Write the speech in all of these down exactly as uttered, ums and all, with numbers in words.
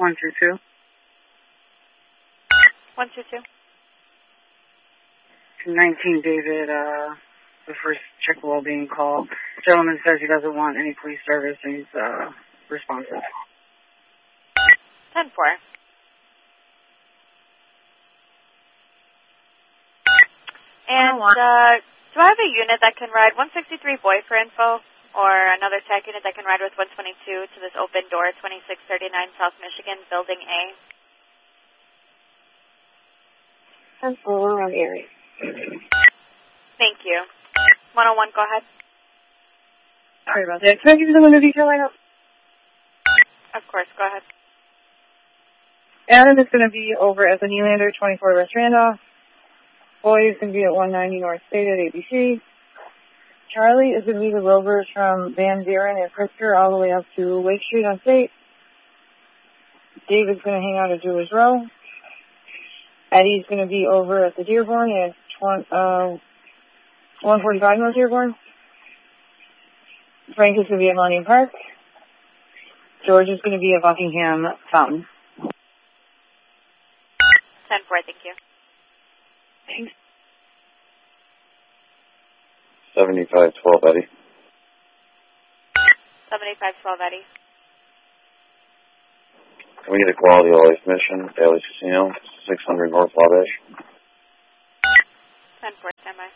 One two two. One two two. nineteen David, uh, the first check well-being call. The gentleman says he doesn't want any police service and he's, uh, responsive. ten four. And, uh, do I have a unit that can ride one sixty-three boy for info, or another tech unit that can ride with one twenty-two to this open door, twenty-six thirty-nine South Michigan, Building A? ten four, around the area. Thank you. one oh one, go ahead. Sorry about that. Can I give you the window detail lineup? Of course, go ahead. Adam is going to be over at the Nylander, twenty-four West Randolph. Boy is going to be at one ninety North State at A B C. Charlie is going to be the Rovers from Van Buren and Pritzker all the way up to Wake Street on State. David's going to hang out at Jewelers Row. Eddie's going to be over at the Dearborn at uh, one forty-five North Dearborn. Frank is going to be at Millennium Park. George is going to be at Buckingham Fountain. ten four, thank you. Thanks. seventy-five twelve, Eddie. seventy-five twelve, Eddie. Can we get a quality of life mission, Daily Casino, six hundred North Wabash? ten four, stand by.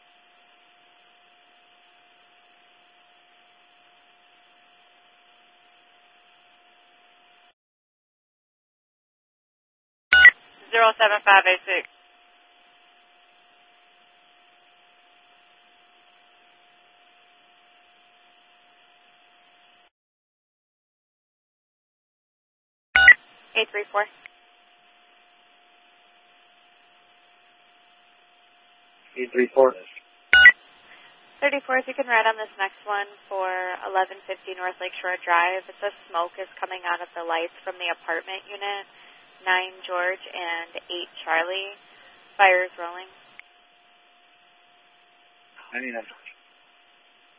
zero seven five eight six. eight three four. eight three four. thirty-four, if you can ride on this next one for eleven fifty North Lakeshore Drive. It says smoke is coming out of the lights from the apartment unit. nine George and eight Charlie. Fire is rolling. I mean,